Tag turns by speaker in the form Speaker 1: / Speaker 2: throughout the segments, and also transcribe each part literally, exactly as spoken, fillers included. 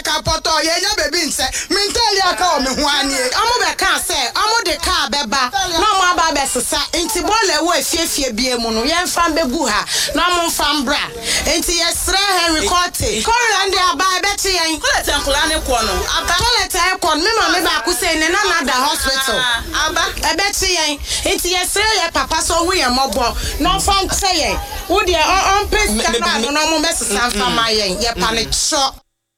Speaker 1: kapoto ye nya baby nse mentali aka o me ho ani omo be kan se omo de ka beba na omo aba be sesa enti bole wo afiefie bie mu no ye mfa begu ha na omo mfa mbra enti ye sra Henry Cote kola ndi aba be ti yen kola tankola ne ko no aba kola tan ko me ma me ba ku se ne na na da hospital aba e be ti yen enti ye sra ye papa so hu ye mobo no mfa ntre yen wo de on pesa na no omo be sesa mfa ma yen ye pa ne cho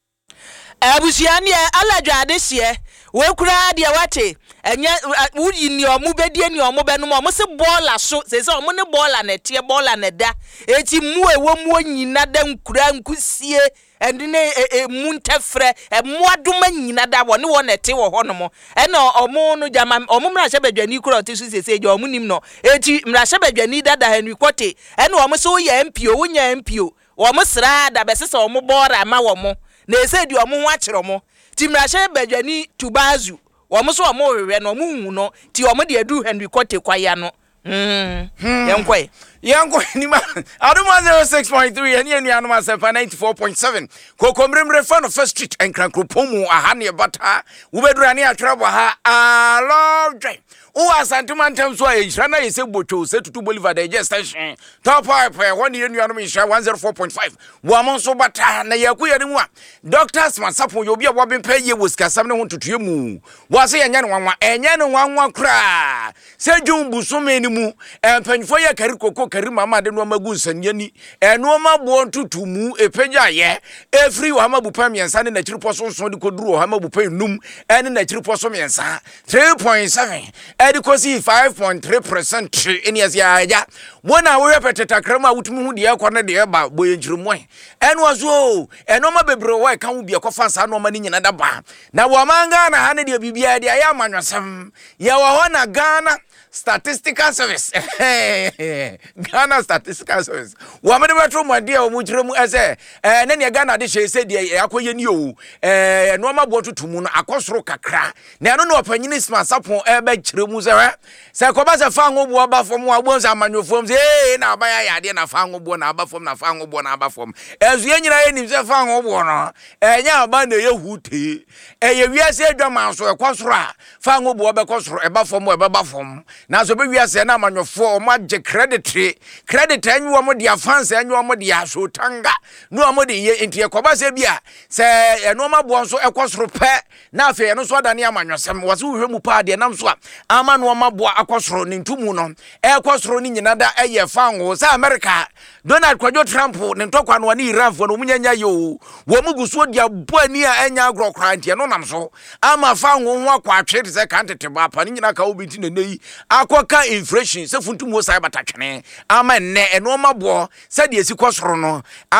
Speaker 2: abusiani aladwa adehie we kura de wate enye wudi ni omu bedie ni omu benu mo se bola so se se omu ne bola na tie bola na da eti mu ewo mu nyina da nkura nkusie ende ne mu ntefre emuadoma nyina da wo ne wo na te wo ho no mo ena omu no jama omu mra hye badwani kura otisu se se je omu nim no eti mra hye badwani dada Henry Cote ena omu so ye M P O wo nya M P O omu sra da be se omu bora ma wo mo na ese di omu ho akere mo ti mra hye badwani tubazu omo so omo wewe no omo hu no ti omo de adu Henry Cote kwaya no mm yankwe
Speaker 3: yankwe ni ma aduma zero six point three eni enu anuma seven ninety-four point seven kokomremre fa no first street enkrankropomu aha ne bata ubedurani atwrabo ha a love drive o asantuma ntem so ayira na yese botwo se tutu Bolivar de gestation top pipe one enu anuma isha one oh four point five wo amon so bata na yakuya ni mu a doctors masapo yo bia wo bempa ye wosikasam ne ho tutue mu wo se yenya ne wanwa enya ne wanwa kra se dwun busome ni mu empanfo ye kari koko kari mama de no magu nsanyani eno ma bo tutu mu epeja ye efri wo ma bupa miensa ne na chiripo so so de koduru wo ma bupa num ene na chiripo so miensa three point seven edikosi five point three percent eni asia ya wona wo repeteta krama wutumi hu de yakwa de ba boye njirimo eno aso eno ma bebre wo ka hu bia kofa sa no ma ni nyina da ba na wo manga na ha ne de bibia de ya manwasam ya wo ho na Ghana Statistical Service Ghana Statistical Service wo me de betro mo de o mu jiremu ese eh na ne Ghana de hye se de akoye ni o eh no ma bo tutumu no akosoro kakra na eno no opanyini smasapon e be kiremu se we se ko ba se fa ngo bo ba fom wa bo se amanyofom se eh na ba ya yade na fa ngo bo na ba fom na fa ngo bo na ba fom ezu ye nyina ye ni se fa ngo bo no enya ba na ye hute e ye wiase adwama so e kosoro a fa ngo bo be kosoro e ba fom e ba ba fom na so be wiase na amanyofo o ma je credit credit anyu o mo dia fans anyu o mo dia so tanga no o mo de ye enti e ko ba se bia se eno ma bo so e kosoro pe na afi eno so adane amanyosem wo so hwemu pa de nam so a ama no ma bo akosoro ni ntumu no e kosoro ni nyina da eye fango sa America Donald Kwajo Trump ne ntokwa no ni Iran fo no munyanya yo wo muguso dia boani a enya agro krantie no nam so ama fango ho akwa atwe se kan tete ba pa ni nyina ka obinti ne nei akoka inflation se funtumu sai batatwene ama ne eno ma bo se de esi kosoro no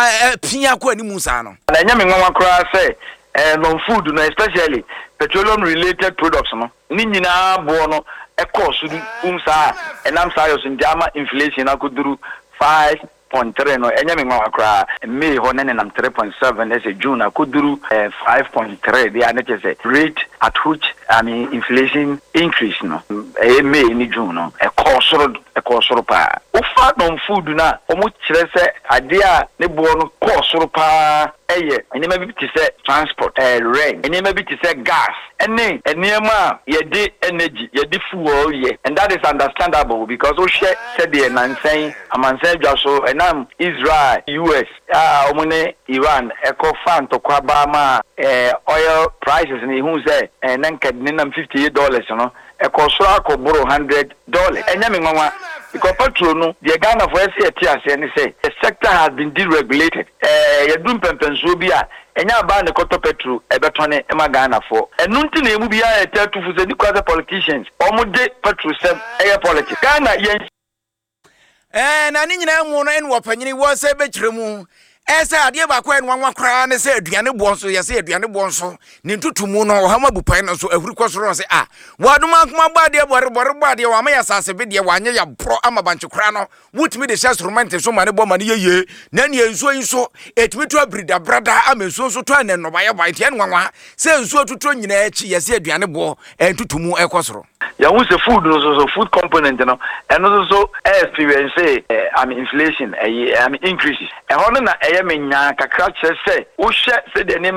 Speaker 3: pia ko ani musa no
Speaker 4: na nya me nwa kra se eh non food no especially petroleum related products no ni nyina bo no e cost um sa enam sa yo sinjama inflation akuduru five point three no enya me nwa kra May ho ne nam three point seven as June akuduru five point three they are not say rate at which I mean inflation increase no e May ni June no e cost e cost pa o fa non food na o mu kire se ade a ne bo no cost pa eye enema bi ti se transport eh rent enema bi ti se gas ene enema ye de energy ye de fuel ye and that is understandable because o share said the nansen amansen dwaso enam Israel U S ah omune Iran eko fan to kwaba ma eh oil prices ni hu say eh nanka ninam fifty-eight dollars no eko so akoboro one hundred dollars enya me nwa because petrol no the Ghana for say tia say ni say the sector has been deregulated eh ye dum pempenso bi a enya ba ne koto petrol e betone e ma Ghana for enu nti na emu bi a e tatu fu say because politicians omude petrol sem e politics Ghana ye
Speaker 3: eh na ni nyina mu no en wo panyini wo se be kiremu ese ade ba kwa en wanwa kra ne se aduane bonso ye se aduane bonso ni ntutumu no o hama bupan no so ahuri kosoro se ah waduma akoma ba de bore bore ba de wa ma ya sase be de wanye ya pro ama banche kra no wutimi de share romantic so mane bo mane yeye na ne enso enso etimi to abrida brada ama enso so to anen no ba ya ba tie nwanwa se enso tutu nyina echi ye se aduane bo entutumu ekosoro
Speaker 4: ya wu se food no so so food component no and also so experience eh I mean inflation eh I mean increases e hono na e me nya kakra che se wo hye se de